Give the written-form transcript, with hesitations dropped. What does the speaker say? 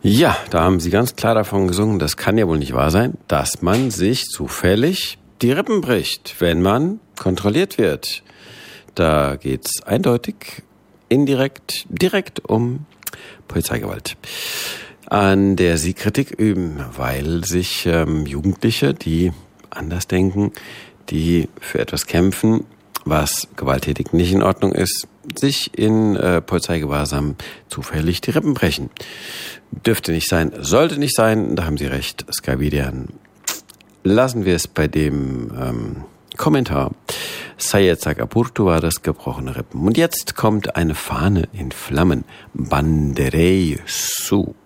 Ja, da haben Sie ganz klar davon gesungen, das kann ja wohl nicht wahr sein, dass man sich zufällig die Rippen bricht, wenn man kontrolliert wird. Da geht's eindeutig, indirekt, direkt um Polizeigewalt, an der Sie Kritik üben, weil sich Jugendliche, die anders denken, die für etwas kämpfen, was gewalttätig nicht in Ordnung ist, sich in Polizeigewahrsam zufällig die Rippen brechen. Dürfte nicht sein, sollte nicht sein, da haben Sie recht, Skavidian. Lassen wir es bei dem Kommentar. Sayed Sagapurtu war das gebrochene Rippen. Und jetzt kommt eine Fahne in Flammen. Banderei Su.